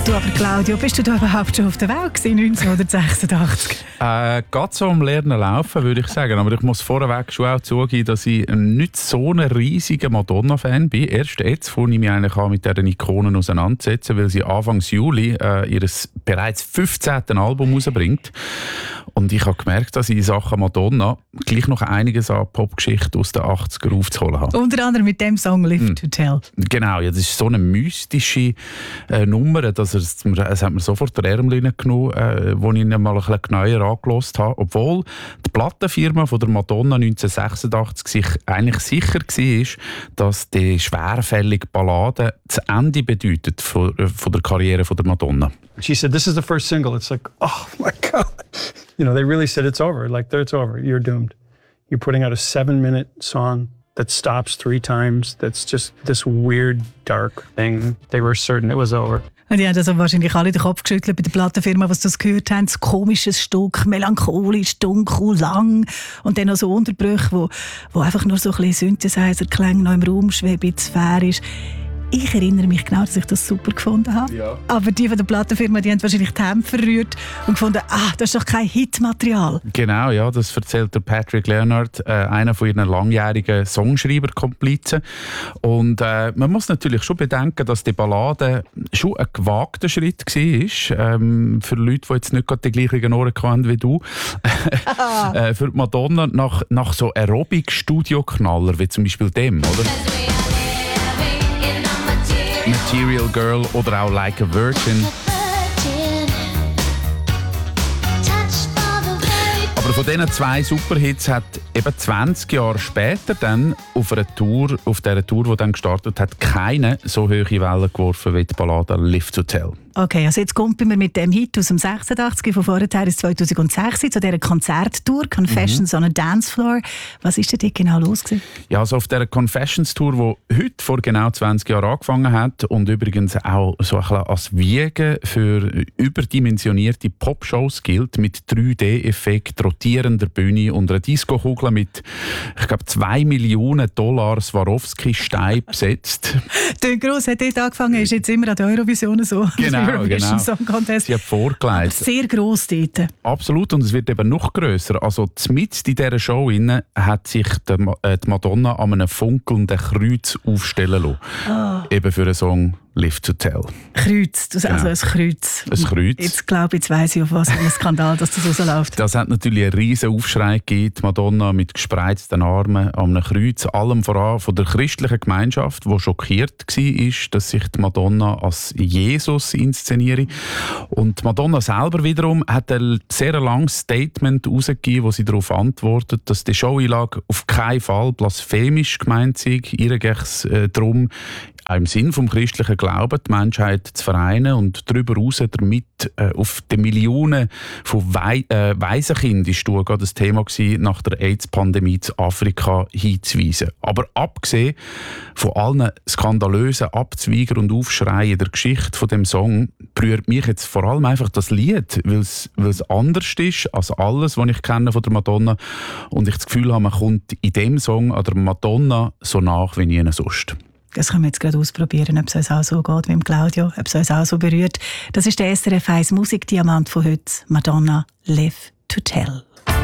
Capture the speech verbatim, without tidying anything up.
Du aber, Claudio, bist du da überhaupt schon auf der Welt gewesen, neunzehnhundertsechsundachtzig? Äh, Gerade so am Lernen laufen, würde ich sagen. Aber ich muss vorweg schon auch zugeben, dass ich nicht so ein riesiger Madonna-Fan bin. Erst jetzt fange ich mich eigentlich an, mit diesen Ikonen auseinanderzusetzen, weil sie Anfang Juli äh, ihr bereits fünfzehntes Album rausbringt. Und ich habe gemerkt, dass ich in Sachen Madonna gleich noch einiges an Popgeschichte aus den achtziger aufzuholen habe. Unter anderem mit dem Song «Live hm. to Tell». Genau, ja, das ist so eine mystische äh, Nummer, dass er, es hat mir sofort der Ärmel genommen, äh, wo ich ihn mal ein bisschen genauer angehört habe. Obwohl die Plattenfirma von der Madonna neunzehnhundertsechsundachtzig sich eigentlich sicher war, dass die schwerfällige Ballade das Ende bedeutet von, äh, von der Karriere von der Madonna. She said, "This is the first single." It's like, oh my God. You know, they really said it's over. Like, it's over. You're doomed. You're putting out a seven-minute song that stops three times. That's just this weird, dark thing. They were certain it was over. Und die haben also wahrscheinlich alle den Kopf geschüttelt bei der Plattenfirma, was das gehört haben. Ein komisches Stück, melancholisch, dunkel, lang. Und dann noch so Unterbrüche, wo, wo einfach nur so ein bisschen Synthesizer-Klänge noch im Raum schweben, sphärisch. Ich erinnere mich genau, dass ich das super gefunden habe. Ja. Aber die von der Plattenfirma, die haben wahrscheinlich die Hände verrührt und gefunden, ah, das ist doch kein Hitmaterial. Genau, ja, das erzählt der Patrick Leonard, äh, einer von ihren langjährigen Songschreiber-Komplizen. Und äh, man muss natürlich schon bedenken, dass die Ballade schon ein gewagter Schritt war. Ähm, für Leute, die jetzt nicht gerade die gleichen Ohren hatten wie du. äh, für Madonna nach, nach so Aerobic-Studio-Knaller, wie zum Beispiel dem, oder? Material Girl oder auch Like a Virgin. Aber von diesen zwei Superhits hat eben zwanzig Jahre später dann auf einer Tour, auf dieser Tour, die dann gestartet hat, keine so hohe Wellen geworfen wie die Ballade «Live to Tell». Okay, also jetzt kommen wir mit dem Hit aus dem sechsundachtzig von vorher ist zweitausendsechs zu dieser Konzerttour «Confessions mhm. on a Dance Floor». Was ist denn dort genau los gewesen? Ja, also auf dieser «Confessions-Tour», die heute vor genau zwanzig Jahren angefangen hat und übrigens auch so ein bisschen als Wiege für überdimensionierte Popshows gilt, mit drei D-Effekt, rotierender Bühne und einer Disco-Kugel mit, ich glaube, zwei Millionen Dollar Swarovski-Stein besetzt. Der Gross hat dort angefangen, ist jetzt immer an der Eurovision so. Genau. Genau. Song Contest. Sie hat vorgelegt. Sehr gross dort. Absolut, und es wird eben noch grösser. Also mitten in dieser Show innen hat sich die, äh, die Madonna an einem funkelnden Kreuz aufstellen lassen. Oh. Eben für einen Song «Live to Tell». Kreuz, das genau. Also ein Kreuz. Ein Kreuz. Jetzt glaube ich, jetzt weiss ich, auf was für ein Skandal dass das rausläuft. Das hat natürlich einen riesen Aufschrei gegeben. Die Madonna mit gespreizten Armen an einem Kreuz. Allem voran von der christlichen Gemeinschaft, die schockiert war, dass sich die Madonna als Jesus inszeniere. Und die Madonna selber wiederum hat ein sehr langes Statement herausgegeben, wo sie darauf antwortet, dass die Showeinlage auf keinen Fall blasphemisch gemeint sei. Ihr geht es äh, darum, auch im Sinn vom christlichen Glauben, die Menschheit zu vereinen und darüber hinaus damit äh, auf die Millionen von Wei- äh, Waisenkindern ist gerade das Thema gewesen, nach der AIDS-Pandemie zu Afrika hinzuweisen. Aber abgesehen von allen skandalösen Abzweigern und Aufschreien der Geschichte von dem Song, berührt mich jetzt vor allem einfach das Lied, weil es anders ist als alles, was ich kenne von der Madonna. Und ich das Gefühl habe, man kommt in dem Song an der Madonna so nach wie nie sonst. Das können wir jetzt gerade ausprobieren, ob es uns auch so geht wie im Claudio, ob es uns auch so berührt. Das ist der S R F eins Musikdiamant von heute, Madonna «Live to Tell».